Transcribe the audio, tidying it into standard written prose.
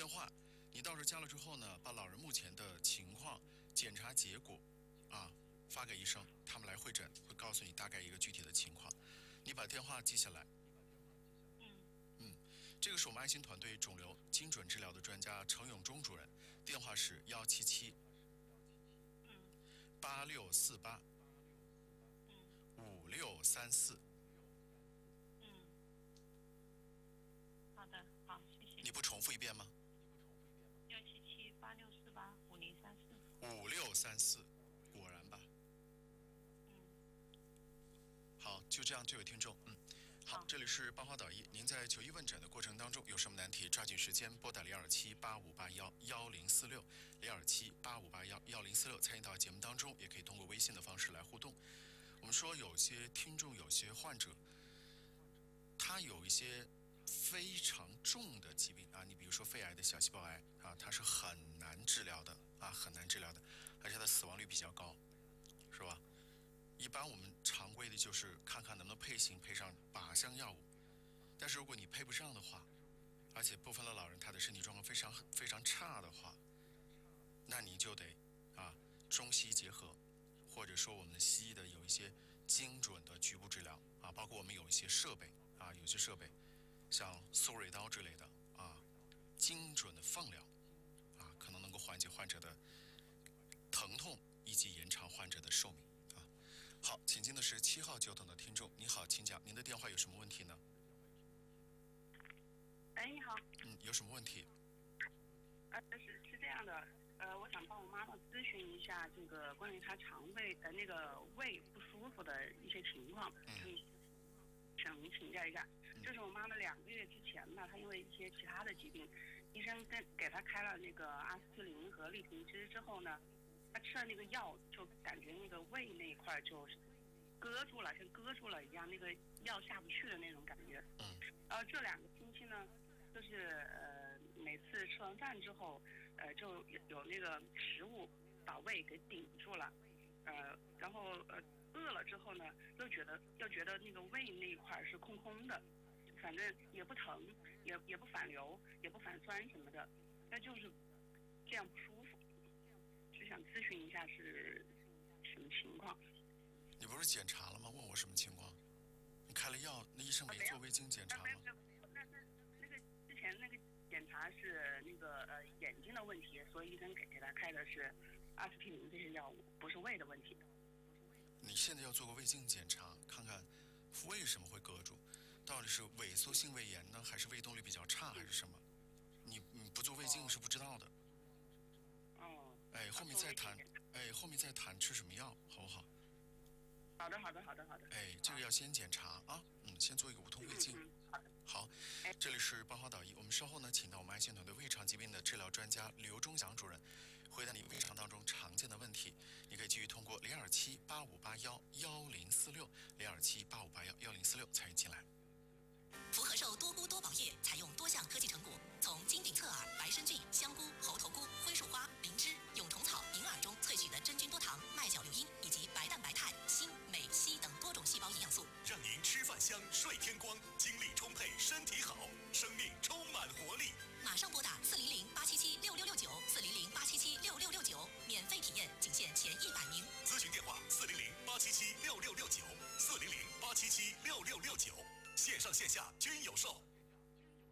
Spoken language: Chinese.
电话，你到时候加了之后呢，把老人目前的情况、检查结果发给医生，他们来会诊，会告诉你大概一个具体的情况。你把电话记下来。这个是我们爱心团队肿瘤精准治疗的专家程永忠主任，电话是17786485634。 好的，好，谢谢。 你不重复一遍吗 ？17786485634。 果然吧。好，就这样，这位听众，好，这里是八花导医，您在求医问诊的过程当中有什么难题，抓紧时间拨打0278581046，0278581046，参与到节目当中，也可以通过微信的方式来互动。我们说有些听众、有些患者，他有一些非常重的疾病你比如说肺癌的小细胞癌它是很难治疗的很难治疗的，而且它的死亡率比较高，是吧？一般我们常规的就是看看能不能配型配上靶向药物，但是如果你配不上的话，而且部分的老人他的身体状况非常非常差的话，那你就得中西医结合，或者说我们的西医的有一些精准的局部治疗包括我们有一些设备有些设备像苏瑞刀之类的精准的放疗可能能够缓解患者的疼痛以及延长患者的寿命好，请进的是7号久等的听众，您好，请讲，您的电话有什么问题呢？ 哎，你好。 有什么问题？ 是这样的，我想帮我妈妈咨询一下这个关于她肠胃那个胃不舒服的一些情况，想请教一下。就是我妈妈2个月之前呢，她因为一些其他的疾病，医生给她开了那个阿司匹林和利平芝之后呢，她吃了那个药，就感觉那个胃那一块就割住了，像割住了一样，那个药下不去的那种感觉。然后这2个星期呢，就是每次吃完饭之后，就有那个食物把胃给顶住了，然后饿了之后呢，又觉得那个胃那一块是空空的，反正也不疼，也不反流，也不反酸什么的，那就是这样不舒服，就想咨询一下是什么情况。 你不是检查了吗？问我什么情况？你开了药，那医生没做胃镜检查吗？ 那个之前那个检查是那个眼睛的问题，所以医生给他开的是阿司匹林这些药物，不是胃的问题。 你现在要做个胃镜检查，看看为什么会割住，到底是萎缩性胃炎呢，还是胃动力比较差，还是什么？你不做胃镜是不知道的。后面再谈，后面再谈吃什么药，好不好？ 好的。 这个要先检查先做一个无痛胃镜。好，这里是八花导医，我们稍后呢，请到我们爱心团队胃肠疾病的治疗专家刘忠祥主任，回答你胃肠当中常见的问题。你可以继续通过0278581046，0278581046参与进来。 福和寿多菇多宝叶采用多项科技成果，从金顶侧耳、白参菌、香菇、猴头菇、灰树花、灵芝、蛹虫草、银耳中萃取的真菌多糖、麦角硫因以及白蛋白肽、锌、镁、硒等多种细胞营养素， 让您吃饭香、睡天光，精力充沛，